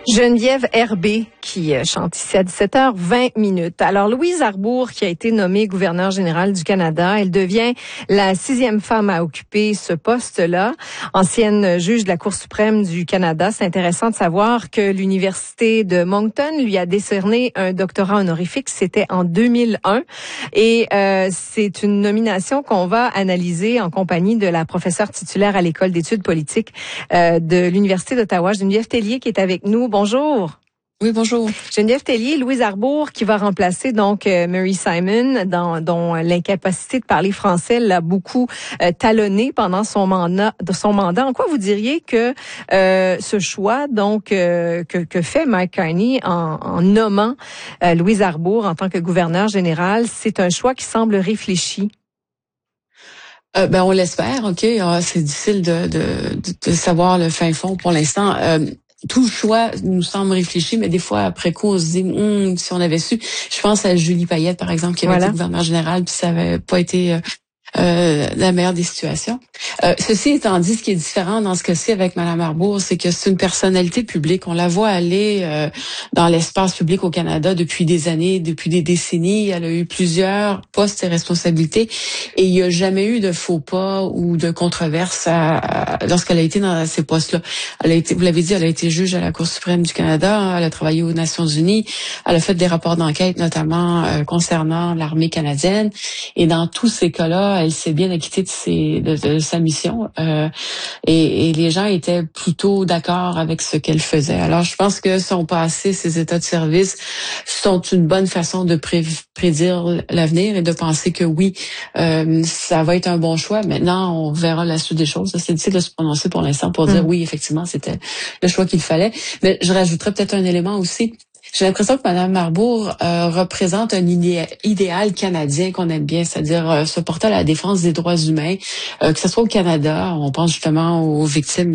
Geneviève Herbé qui chante ici à 17h20. Alors, Louise Arbour, qui a été nommée gouverneure générale du Canada, elle devient la 6e femme à occuper ce poste-là. Ancienne juge de la Cour suprême du Canada, c'est intéressant de savoir que l'Université de Moncton lui a décerné un doctorat honorifique. C'était en 2001. Et c'est une nomination qu'on va analyser en compagnie de la professeure titulaire à l'École d'études politiques de l'Université d'Ottawa, Geneviève Tellier, qui est avec nous. Bonjour. Oui, bonjour. Geneviève Tellier, Louise Arbour, qui va remplacer donc Mary Simon, dont l'incapacité de parler français l'a beaucoup talonné pendant son mandat. En quoi vous diriez que ce choix donc que fait Mike Carney en nommant Louise Arbour en tant que gouverneure générale, c'est un choix qui semble réfléchi? On l'espère, OK. C'est difficile de savoir le fin fond pour l'instant. Tout choix nous semble réfléchi, mais des fois, après coup, on se dit, si on avait su. Je pense à Julie Payette, par exemple, qui avait été gouverneure générale, puis ça avait pas été la meilleure des situations. Ceci étant dit, ce qui est différent dans ce cas-ci avec Mme Arbour, c'est que c'est une personnalité publique. On la voit aller dans l'espace public au Canada depuis des années, depuis des décennies. Elle a eu plusieurs postes et responsabilités et il n'y a jamais eu de faux pas ou de controverse lorsqu'elle a été dans ces postes-là. Elle a été, vous l'avez dit, elle a été juge à la Cour suprême du Canada. Elle a travaillé aux Nations Unies. Elle a fait des rapports d'enquête, notamment concernant l'armée canadienne. Et dans tous ces cas-là, elle s'est bien acquittée de sa mission et les gens étaient plutôt d'accord avec ce qu'elle faisait. Alors, je pense que son passé, ses états de service sont une bonne façon de prédire l'avenir et de penser que oui, ça va être un bon choix. Maintenant, on verra la suite des choses. C'est difficile de se prononcer pour l'instant pour dire oui, effectivement, c'était le choix qu'il fallait. Mais je rajouterais peut-être un élément aussi. J'ai l'impression que Mme Arbour représente un idéal canadien qu'on aime bien, c'est-à-dire se porter à la défense des droits humains, que ce soit au Canada, on pense justement aux victimes